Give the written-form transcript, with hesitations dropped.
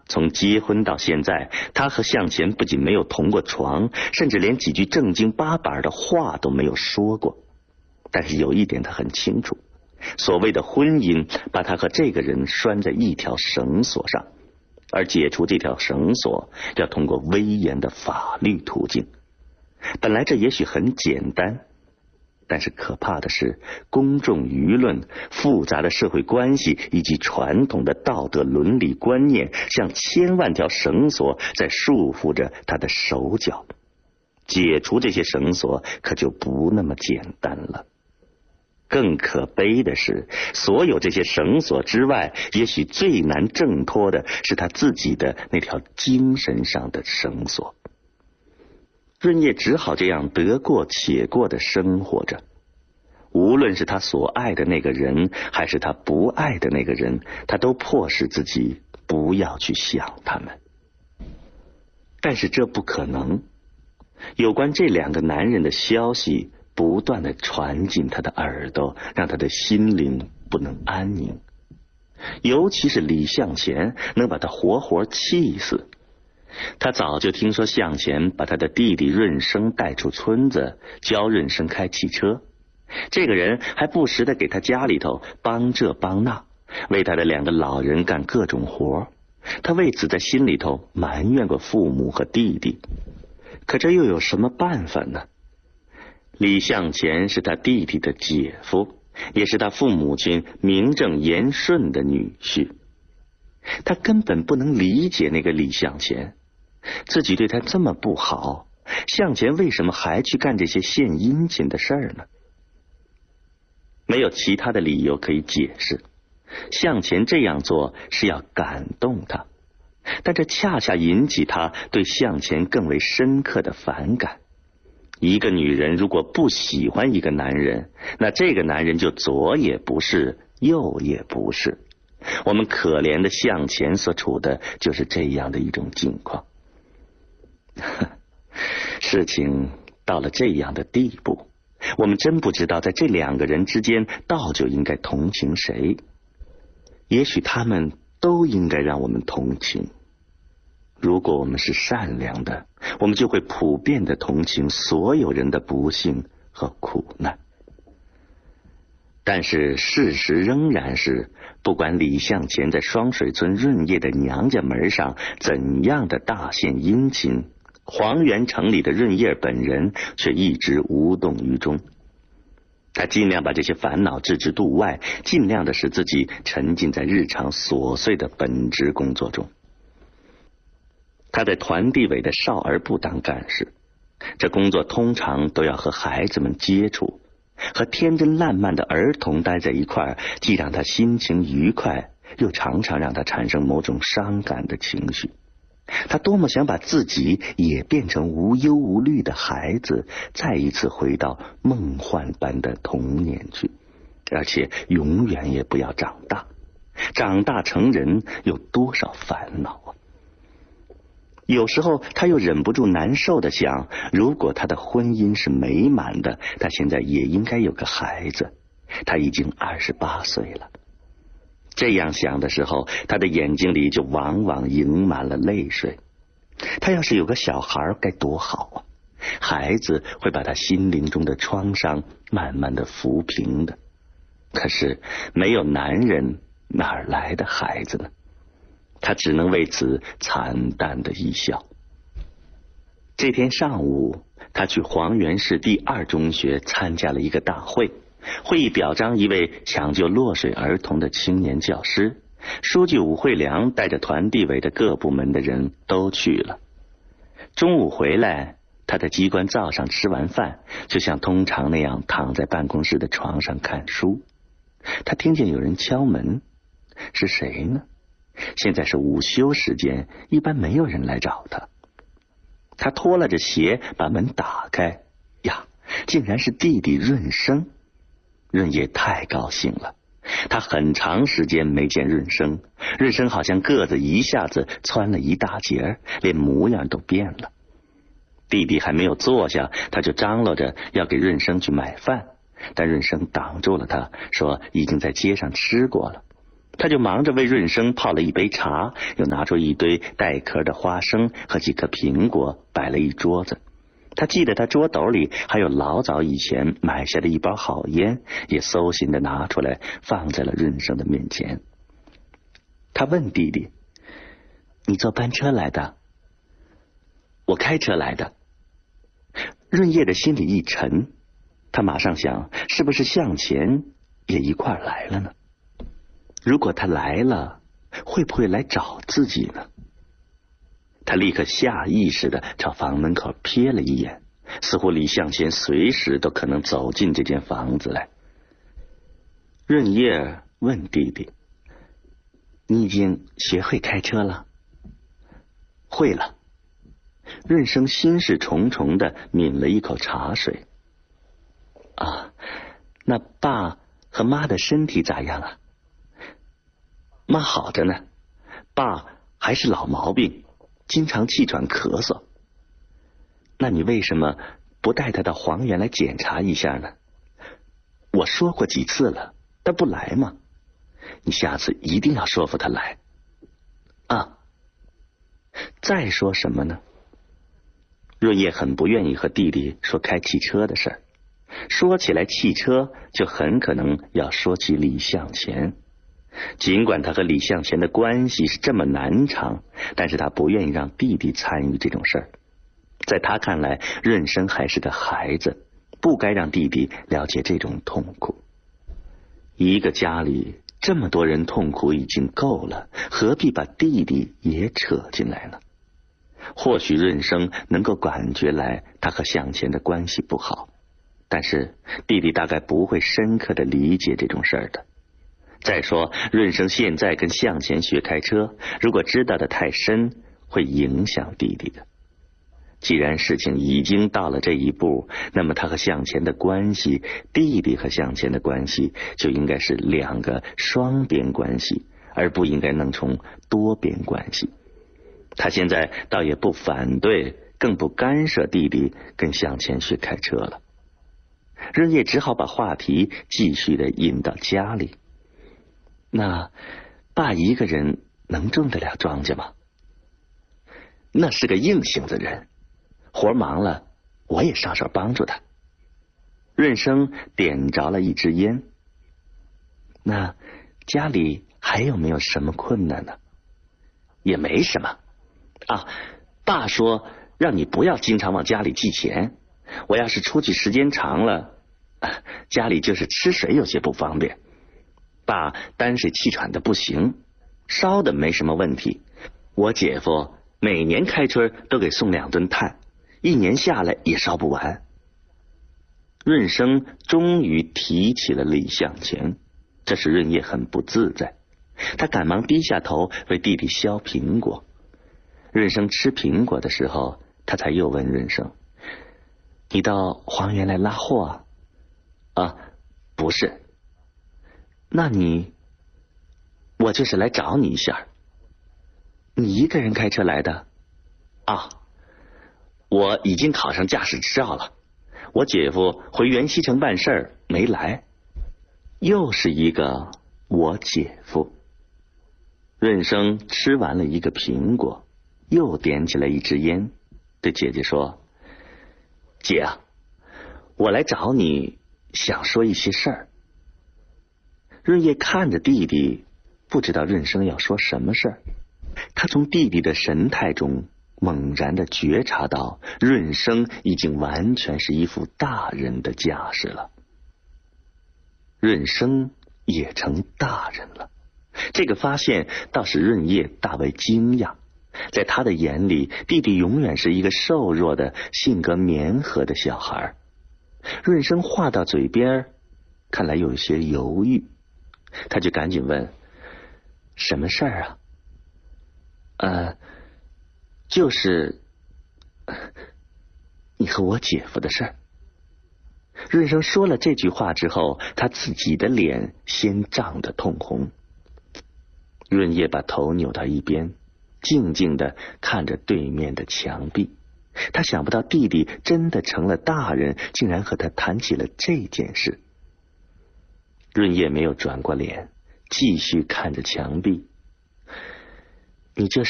从结婚到现在，他和向前不仅没有同过床，甚至连几句正经八板的话都没有说过。但是有一点他很清楚，所谓的婚姻把他和这个人拴在一条绳索上，而解除这条绳索要通过威严的法律途径。本来这也许很简单，但是可怕的是，公众舆论、复杂的社会关系以及传统的道德伦理观念，像千万条绳索在束缚着他的手脚。解除这些绳索可就不那么简单了。更可悲的是，所有这些绳索之外，也许最难挣脱的是他自己的那条精神上的绳索。润叶只好这样得过且过的生活着，无论是他所爱的那个人，还是他不爱的那个人，他都迫使自己不要去想他们。但是这不可能，有关这两个男人的消息不断地传进他的耳朵，让他的心灵不能安宁。尤其是李向前，能把他活活气死。他早就听说向前把他的弟弟润生带出村子，教润生开汽车。这个人还不时地给他家里头帮这帮那，为他的两个老人干各种活。他为此在心里头埋怨过父母和弟弟，可这又有什么办法呢？李向前是他弟弟的姐夫，也是他父母亲名正言顺的女婿。他根本不能理解那个李向前，自己对他这么不好，向前为什么还去干这些献殷勤的事儿呢？没有其他的理由可以解释，向前这样做是要感动他，但这恰恰引起他对向前更为深刻的反感。一个女人如果不喜欢一个男人，那这个男人就左也不是，右也不是。我们可怜的向前所处的就是这样的一种境况。事情到了这样的地步，我们真不知道在这两个人之间倒就应该同情谁。也许他们都应该让我们同情。如果我们是善良的，我们就会普遍的同情所有人的不幸和苦难。但是事实仍然是，不管李向前在双水村润叶的娘家门上怎样的大献殷勤，黄原城里的润叶本人却一直无动于衷。他尽量把这些烦恼置之度外，尽量的使自己沉浸在日常琐碎的本职工作中。他在团地委的少儿部当干事，这工作通常都要和孩子们接触，和天真烂漫的儿童待在一块儿，既让他心情愉快，又常常让他产生某种伤感的情绪。他多么想把自己也变成无忧无虑的孩子，再一次回到梦幻般的童年去，而且永远也不要长大。长大成人有多少烦恼啊！有时候他又忍不住难受地想，如果他的婚姻是美满的，他现在也应该有个孩子。他已经28岁了。这样想的时候，他的眼睛里就往往盈满了泪水。他要是有个小孩该多好啊！孩子会把他心灵中的创伤慢慢的抚平的。可是没有男人，哪儿来的孩子呢？他只能为此惨淡的一笑。这天上午，他去黄原市第2中学参加了一个大会，会议表彰一位抢救落水儿童的青年教师。书记武惠良带着团地委的各部门的人都去了。中午回来，他在机关灶上吃完饭，就像通常那样躺在办公室的床上看书。他听见有人敲门，是谁呢？现在是午休时间，一般没有人来找他。他拖拉着鞋把门打开，呀，竟然是弟弟润生。润叶太高兴了，他很长时间没见润生，润生好像个子一下子蹿了一大截，连模样都变了。弟弟还没有坐下，他就张罗着要给润生去买饭，但润生挡住了他，说已经在街上吃过了。 他就忙着为润生泡了一杯茶，又拿出一堆带壳的花生和几颗苹果，摆了一桌子。他记得他桌斗里还有老早以前买下的一包好烟，也搜寻的拿出来放在了润生的面前。他问弟弟：“你坐班车来的？”“我开车来的。”润叶的心里一沉，他马上想，是不是向前也一块来了呢？如果他来了，会不会来找自己呢？他立刻下意识地朝房门口瞥了一眼，似乎李向前随时都可能走进这间房子来。润叶问弟弟：“你已经学会开车了？”“会了。”润生心事重重地抿了一口茶水。“啊，那爸和妈的身体咋样啊？”“妈好着呢，爸还是老毛病，经常气喘咳嗽。”“那你为什么不带他到黄原来检查一下呢？”“我说过几次了，他不来嘛。你下次一定要说服他来。”“啊。”“再说什么呢？”润叶很不愿意和弟弟说开汽车的事儿，说起来汽车就很可能要说起李向前。尽管他和李向前的关系是这么难长，但是他不愿意让弟弟参与这种事儿。在他看来，润生还是个孩子，不该让弟弟了解这种痛苦。一个家里这么多人痛苦已经够了，何必把弟弟也扯进来呢？或许润生能够感觉来他和向前的关系不好，但是弟弟大概不会深刻的理解这种事儿的。再说润生现在跟向前学开车，如果知道的太深，会影响弟弟的。既然事情已经到了这一步，那么他和向前的关系，弟弟和向前的关系就应该是两个双边关系，而不应该弄成多边关系。他现在倒也不反对，更不干涉弟弟跟向前学开车了。润叶只好把话题继续的引到家里。“那爸一个人能种得了庄稼吗？”“那是个硬性子人，活忙了我也上手帮助他。”润生点着了一支烟。“那家里还有没有什么困难呢？”“也没什么。啊，爸说让你不要经常往家里寄钱，我要是出去时间长了，家里就是吃水有些不方便。爸担水气喘的不行，烧的没什么问题，我姐夫每年开春都给送2吨炭，一年下来也烧不完。”润生终于提起了李向前，这使润叶很不自在，他赶忙低下头为弟弟削苹果。润生吃苹果的时候，他才又问润生：“你到黄原来拉货啊？”“啊，不是。”“那我就是来找你一下。”“你一个人开车来的？”“啊，我已经考上驾驶执照了，我姐夫回元溪城办事儿没来。”又是一个我姐夫。润生吃完了一个苹果，又点起了一支烟，对姐姐说：“姐啊，我来找你，想说一些事儿。”润叶看着弟弟，不知道润生要说什么事儿。他从弟弟的神态中猛然的觉察到，润生已经完全是一副大人的架势了。润生也成大人了，这个发现倒使润叶大为惊讶。在他的眼里，弟弟永远是一个瘦弱的、性格绵和的小孩。润生话到嘴边，看来有些犹豫，他就赶紧问：“什么事儿啊？”“就是你和我姐夫的事儿。”润生说了这句话之后，他自己的脸先涨得通红。润叶把头扭到一边，静静地看着对面的墙壁。他想不到弟弟真的成了大人，竟然和他谈起了这件事。润叶没有转过脸， 继续看着墙壁。你这